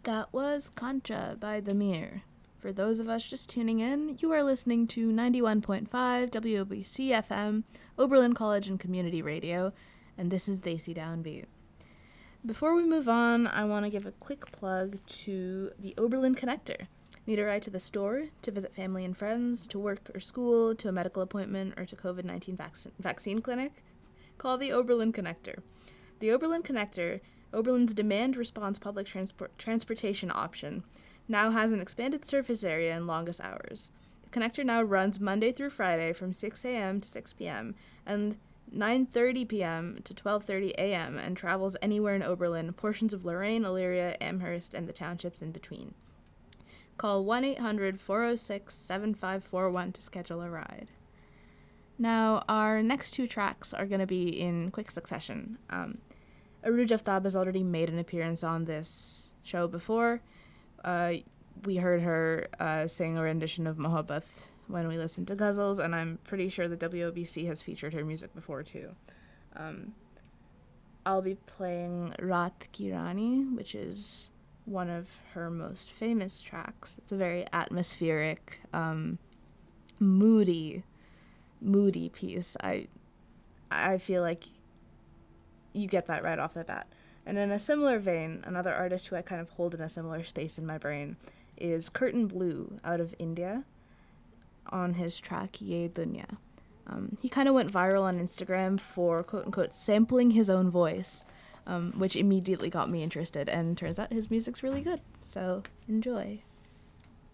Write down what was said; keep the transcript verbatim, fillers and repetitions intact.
That was Concha by The Mirror. For those of us just tuning in, you are listening to ninety-one point five W O B C F M, Oberlin College and Community Radio, and this is They See Downbeat. Before we move on, I want to give a quick plug to the Oberlin Connector. Need a ride to the store, to visit family and friends, to work or school, to a medical appointment, or to covid nineteen vac- vaccine clinic? Call the Oberlin Connector. The Oberlin Connector, Oberlin's demand response public transport transportation option, now has an expanded surface area and longest hours. The connector now runs Monday through Friday from six a.m. to six p.m. and nine thirty p.m. to twelve thirty a.m. and travels anywhere in Oberlin, portions of Lorraine, Elyria, Amherst, and the townships in between. Call one eight hundred four oh six seven five four one to schedule a ride. Now, our next two tracks are going to be in quick succession. Um, Arooj Aftab has already made an appearance on this show before. Uh, we heard her uh, sing a rendition of Mohabbat when we listened to Ghazals, and I'm pretty sure the W O B C has featured her music before too. Um, I'll be playing Raat Ki Rani, which is one of her most famous tracks. It's a very atmospheric, um, moody, moody piece. I, I feel like you get that right off the bat. And in a similar vein, another artist who I kind of hold in a similar space in my brain is Curtin Blue out of India on his track Ye Dunya. Um, he kind of went viral on Instagram for quote-unquote sampling his own voice, um, which immediately got me interested, and turns out his music's really good, so enjoy.